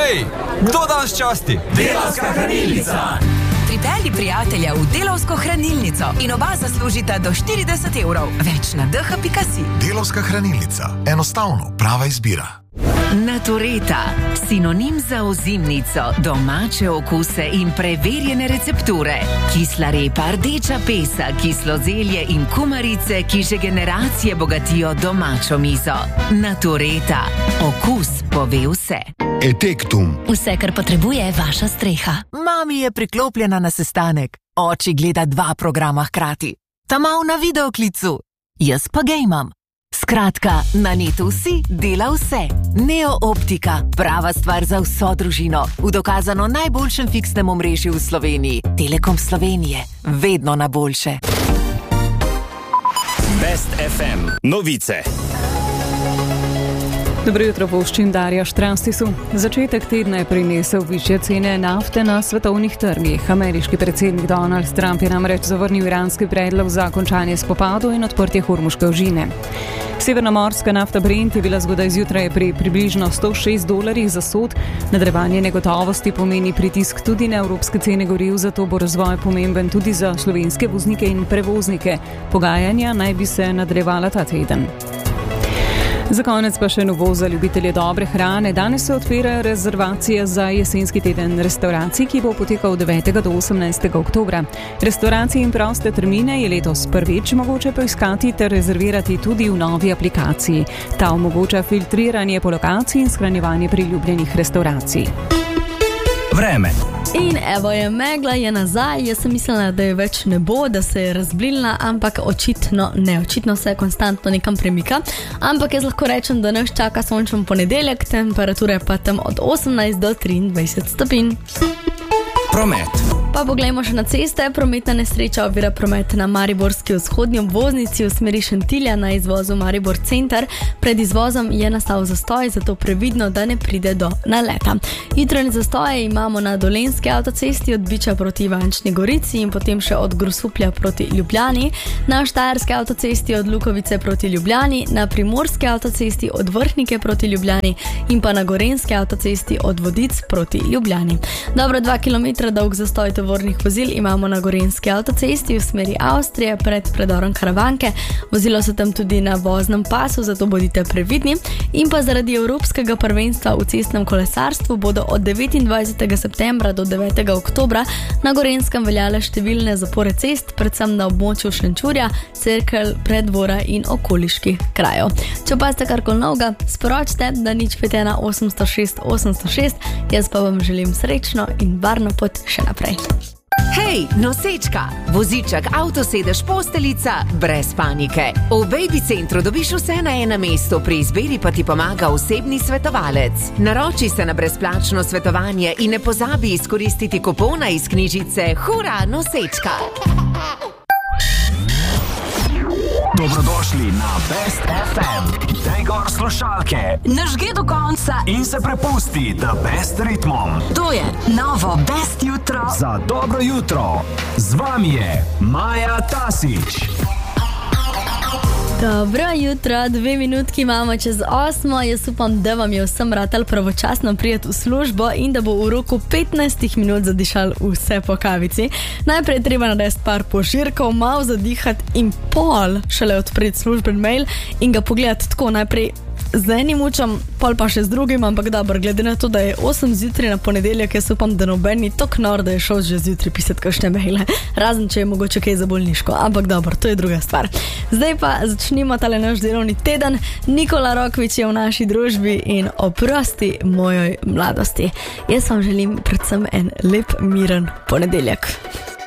Hej, kdo danes časti? Delavska hranilnica! Pripelji prijatelja v Delavsko hranilnico in oba zaslužita do 40 evrov. Več na dh.si. Delavska hranilnica. Enostavno, prava izbira. Natureta, sinonim za ozimnico, domače okuse in preverjene recepture. Kisla repa, rdeča pesa, kislo zelje in kumarice, ki že generacije bogatijo domačo mizo. Natureta, okus pove vse. Etektum. Vse, kar potrebuje vaša streha. Mami je priklopljena na sestanek. Oči gleda 2 programa hkrati. Ta mal na videoklicu. Jaz pa gejmam. Skratka, na netu si dela vse. Neo Optika, prava stvar za vso družino. V dokazano najboljšem fiksnem omrežju v Sloveniji. Telekom Slovenije. Vedno na boljše. Best FM. Novice. Dobro jutro, voščim Darja Štranstisu. Začetek tedna je prinesel višje cene nafte na svetovnih trgih. Ameriški predsednik Donald Trump je namreč zavrnil iranski predlog za končanje spopadov in odprtje Hormuške ožine. Severnomorska nafta Brent je bila zgodaj zjutraj pri približno $106 za sod. Nadaljevanje negotovosti pomeni pritisk tudi na evropske cene goriv, zato bo razvoj pomemben tudi za slovenske voznike in prevoznike. Pogajanja naj bi se nadaljevala ta teden. Za konec pa še novost za ljubitelje dobre hrane. Danes se odpirajo rezervacije za jesenski teden restauracij, ki bo potekal 9. do 18. oktobra. Restauracije in proste termine je letos prvič mogoče poiskati ter rezervirati tudi v novi aplikaciji. Ta omogoča filtriranje po lokaciji in shranjevanje priljubljenih restauracij. Vreme. In evo je, megla je nazaj. Jaz sem mislila, da je več ne bo, da se je razblilna, ampak očitno se konstantno nekam premika. Ampak jaz lahko rečem, da nas čaka sončen ponedeljek, temperature pa tam od 18 do 23 stopinj. Promet. Pa poglejmo še na ceste. Prometna nesreča ovira promet na mariborski vzhodnji obvoznici v smeri Šentilja na izvozu Maribor Center. Pred izvozom je nastal zastoj, zato previdno, da ne pride do naleta. Jutranje zastoje imamo na Dolenjski avtocesti od Biča proti Ivančni Gorici in potem še od Grosuplja proti Ljubljani, na Štajerski avtocesti od Lukovice proti Ljubljani, na Primorski avtocesti od Vrhnike proti Ljubljani in pa na Gorenjski avtocesti od Vodic proti Ljubljani. Dobro 2 km dolg zastoj tovornih vozil imamo na Gorenjski avtocesti v smeri Avstrije pred predorom Karavanke. Vozilo se tam tudi na voznem pasu, zato bodite previdni. In pa zaradi Evropskega prvenstva v cestnem kolesarstvu bodo od 29. septembra do 9. oktobra na Gorenskem veljale številne zapore cest, predvsem na območju Šenčurja, Cerkelj, Preddvora in okoliških krajev. Če pa ste karkoli novega, sporočite, da 051 806 806. Jaz pa vam želim srečno in varno pot še naprej. Hej, nosečka! Voziček, avtosedež, posteljica, brez panike. V Baby Centru dobiš vse na enem mestu, pri izbiri pa ti pomaga osebni svetovalec. Naroči se na brezplačno svetovanje in ne pozabi izkoristiti kupona iz knjižice Hura, nosečka! Dobrodošli na Best FM. Daj gor slušalke. Nažge do konca In se prepusti The Best ritmom. To je novo Best jutro. Za dobro jutro. Z vami je Maja Tasić. Dobro jutro, 2 minutki imamo čez 8. Jaz upam, da vam je vsem ratal pravočasno prijeti v službo in da bo v roku 15 minut zadišal vse po kavici. Najprej treba narediti par požirkov, malo zadihati in pol šele odpreti služben mail in ga pogledati tako najprej z enim učem, pol pa še z drugim, ampak dobro, glede na to, da je 8 zjutraj na ponedeljek, jaz upam, da noben ni tok nor, da je šel že zjutraj pisati kakšne maile, razen če je mogoče kaj za bolniško, ampak dobro, to je druga stvar. Zdaj pa začnimo tale naš delovni teden. Nikola Rokvič je v naši družbi in oprosti mojoj mladosti. Jaz vam želim predvsem en lep, miren ponedeljek.